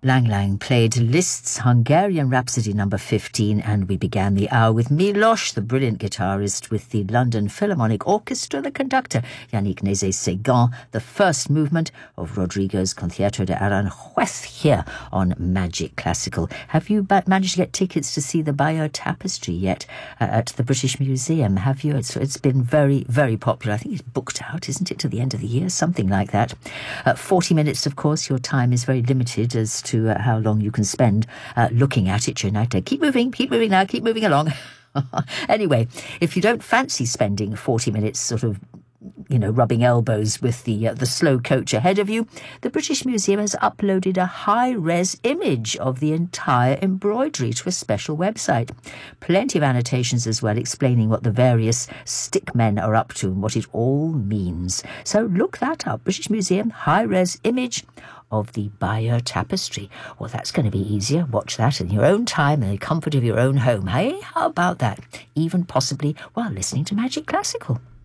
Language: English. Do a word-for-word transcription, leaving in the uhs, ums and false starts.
Lang Lang played Liszt's Hungarian Rhapsody number fifteen, and we began the hour with Milos, the brilliant guitarist with the London Philharmonic Orchestra, the conductor Yannick Nézet-Séguin, the first movement of Rodrigo's Concierto de Aranjuez here on Magic Classical. Have you managed to get tickets to see the Bayeux Tapestry yet uh, at the British Museum? Have you? It's, it's been very, very popular. I think it's booked out, isn't it, to the end of the year? Something like that. Uh, forty minutes, of course. Your time is very limited as to to uh, how long you can spend uh, looking at it. You know, to keep moving, keep moving now, keep moving along. Anyway, if you don't fancy spending forty minutes sort of, you know, rubbing elbows with the uh, the slow coach ahead of you, the British Museum has uploaded a high-res image of the entire embroidery to a special website. Plenty of annotations as well, explaining what the various stickmen are up to and what it all means. So look that up. British Museum, high-res image of the Bayeux Tapestry. Well, that's going to be easier. Watch that in your own time, in the comfort of your own home. Hey, how about that? Even possibly while listening to Magic Classical.